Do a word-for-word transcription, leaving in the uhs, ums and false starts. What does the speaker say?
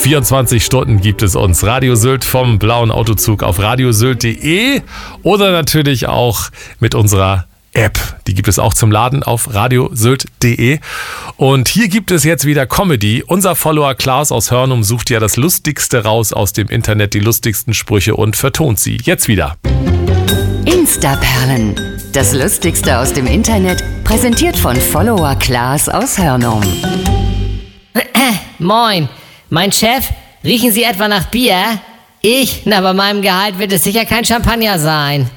vierundzwanzig Stunden gibt es uns. Radio Sylt vom blauen Autozug auf radiosylt punkt de oder natürlich auch mit unserer App. Die gibt es auch zum Laden auf radiosylt punkt de. Und hier gibt es jetzt wieder Comedy. Unser Follower Klaas aus Hörnum sucht ja das Lustigste raus aus dem Internet, die lustigsten Sprüche und vertont sie. Jetzt wieder. Instaperlen. Das Lustigste aus dem Internet, präsentiert von Follower Klaas aus Hörnum. Moin, mein Chef, riechen Sie etwa nach Bier? Ich? Na, bei meinem Gehalt wird es sicher kein Champagner sein.